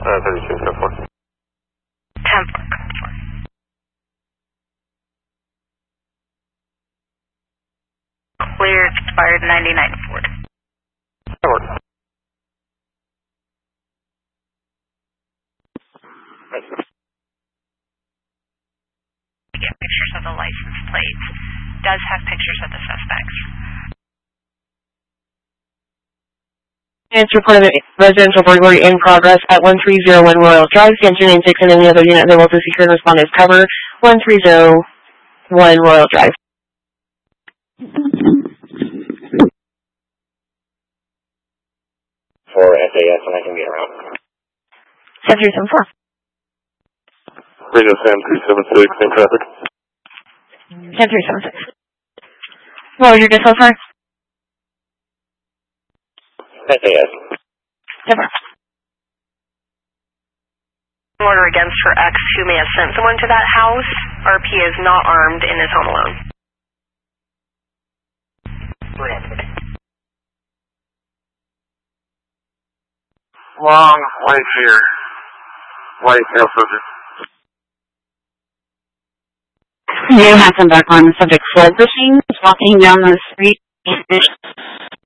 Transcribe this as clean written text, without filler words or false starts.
32, 10-4. 10-4. Cleared, expired 99 Ford. That works. Get pictures of the license plates. Does have pictures of the suspects. It's reported that residential burglary in progress at 1301 Royal Drive. Stand 296 and any other unit available to secure and respond is cover 1301 Royal Drive. For SAS, and I can get around. 7374. Radio Sam 376, same traffic. 7376. What was your distance, sir? SAS. Never. Order against for X who may have sent someone to that house. RP is not armed and is home alone. Long white hair. White male subject. You have some background subject flood machines walking down the street.